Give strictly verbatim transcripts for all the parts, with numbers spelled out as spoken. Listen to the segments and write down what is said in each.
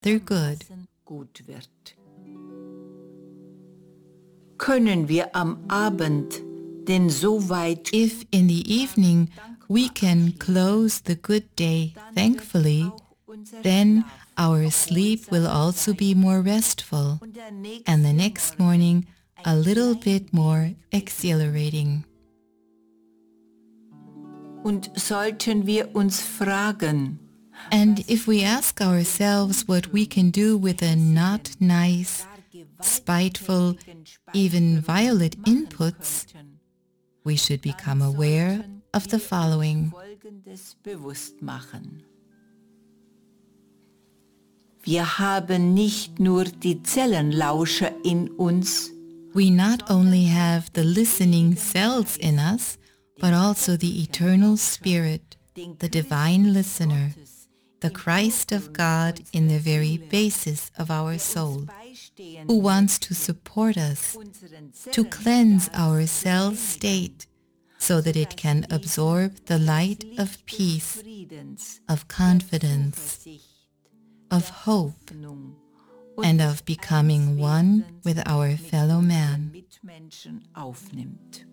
they're good. gut wird. Können wir am Abend denn so weit If in the evening we can close the good day thankfully, then our sleep will also be more restful, and the next morning a little bit more exhilarating. Und sollten wir uns fragen, And if we ask ourselves what we can do with the not nice, spiteful, even violent inputs, we should become aware of the following. Folgendes bewusst machen. Wir haben nicht nur die Zellenlauscher in uns, We not only have the listening cells in us, but also the eternal Spirit, the divine listener, the Christ of God in the very basis of our soul, who wants to support us, to cleanse our cell state so that it can absorb the light of peace, of confidence, of hope, and of becoming one with our fellow man. Mitmenschen aufnimmt.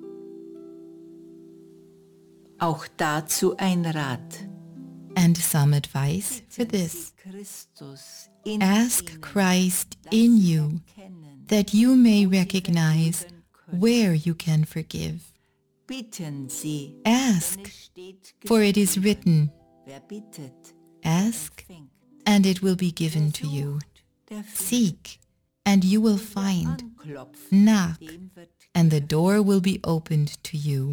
Auch dazu ein Rat. And some advice for this. Christus in Ask Christ in you that you may recognize where you can forgive. Bitten Sie. Ask, for it is written, Wer bittet, ask, fängt. and it will be given to you. Der findet. Seek, and you will find. Anklopft, Knock, dem wird and the door will be opened to you.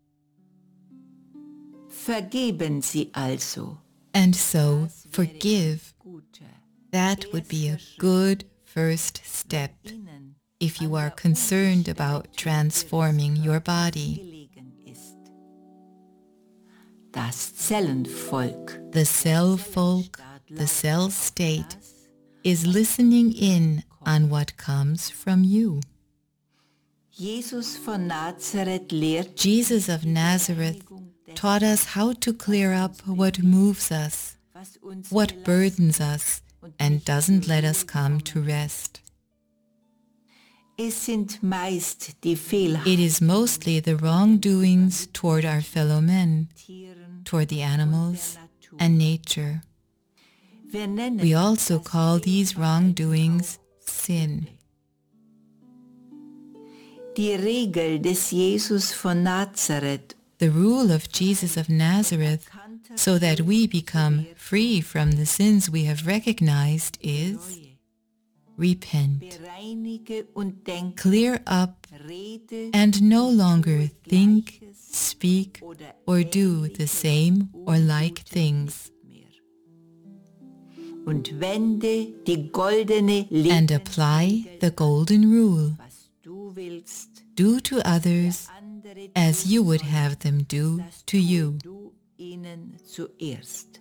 vergeben Sie also. And so, forgive. Gute. That would be a good first step Ihnen if you are concerned about transforming your body. gelegen ist. Das Zellenvolk. The cell folk, the cell state, is listening in on what comes from you. Jesus von Nazareth lehrt Jesus of Nazareth taught us how to clear up what moves us, was uns what burdens us, and doesn't let us come to rest. Es sind meist die Fehlheiten, It is mostly the wrongdoings toward our fellow men, toward the animals, and nature. wir nennen We also call these wrongdoings sin. die Regel des Jesus von Nazareth, The rule of Jesus of Nazareth, so that we become free from the sins we have recognized, is repent, bereinige und denke, clear up, rede and no longer think, speak, or do the same or like things, mehr. Und wende die goldene and Liebe, apply the golden rule. was du willst, Do to others andere as you would have them do to you. du ihnen zuerst.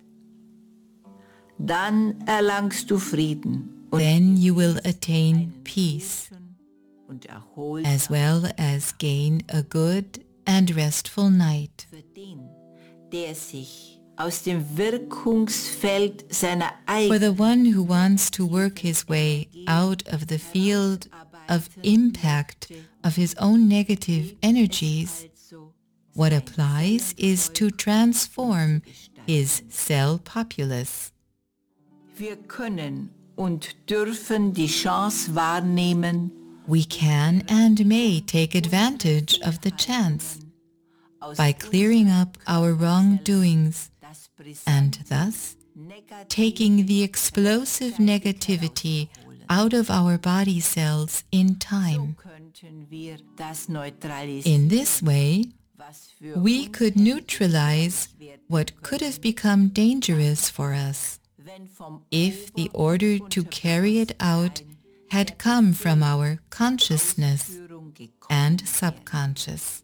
Dann erlangst du Frieden und Then you will attain peace, und erholst as well as gain a good and restful night. für den, der sich aus dem Wirkungsfeld seiner For the eigenen one who wants to work his way out of the field of impact of his own negative energies, also what applies is to transform his cell populace. wir können und dürfen die Chance wahrnehmen, We can and may take advantage of the chance aus by clearing up our wrongdoings das and thus taking the explosive negativity out of our body cells in time. könnten wir das neutralisieren, In this way, was für we could neutralize what could have become dangerous for us wenn vom if the order to carry it out had come from our consciousness Führung gekommen. and subconscious.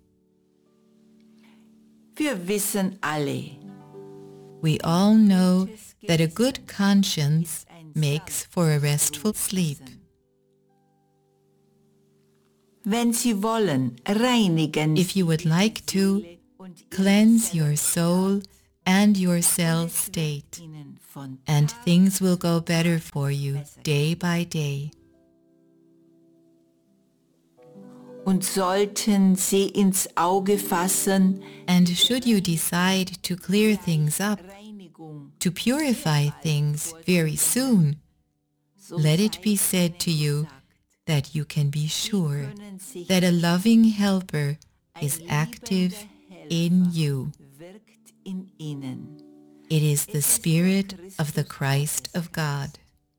Wir wissen alle, We all know that a good conscience makes for a restful sleep. wenn Sie wollen, reinigen If you would like to, cleanse your soul and your cell state, Ihnen von and Tag things will go better for you day by day. und sollten Sie ins Auge fassen, And should you decide to clear things up, Reinigung, to purify things very soon, so let it sei be said to you gesagt, that you can be sure können sich that a loving helper is ein active liebender in Helfer you. wirkt in Ihnen. It is the Spirit of the Christ of God.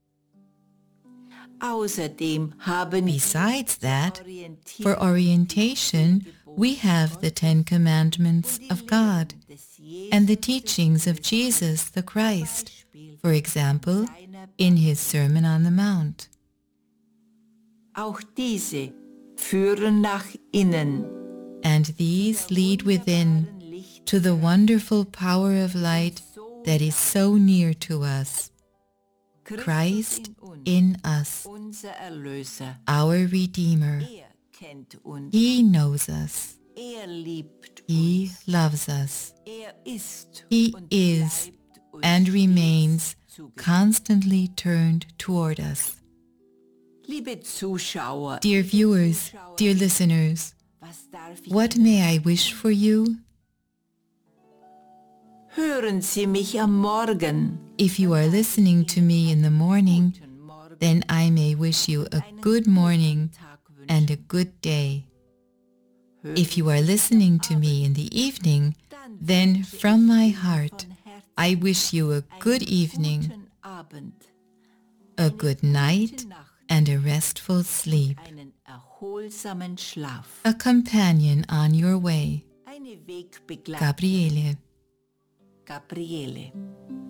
Außerdem haben Besides that, Orientierung for orientation, we have the Ten Commandments of God and the teachings of Jesus the Christ, for example, in his Sermon on the Mount. auch diese führen nach innen And these lead within to the wonderful power of light that is so near to us, Christ in us, unser Erlöser. our Redeemer. Er kennt uns. He knows us. Er liebt He uns. loves us. Er ist He und is bleibt uns and stets remains zugewandt. constantly turned toward us. Liebe Zuschauer, Dear viewers, dear listeners, was darf ich what Ihnen- may I wish for you? Hören Sie mich am Morgen. If you are listening to me in the morning, Guten Morgen. then I may wish you a good morning Tag wünschen. and a good day. Hören If you are listening to me in the evening, then from my heart, I wish you a good evening, guten Abend, a good night, and a restful sleep, einen erholsamen Schlaf, a companion on your way. eine Wegbegleitung. Gabriele. Gabriele.